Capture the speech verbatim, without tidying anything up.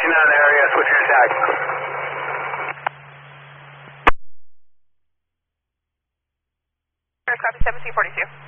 Pushing on the area, switch your tag. Copy seventeen forty-two.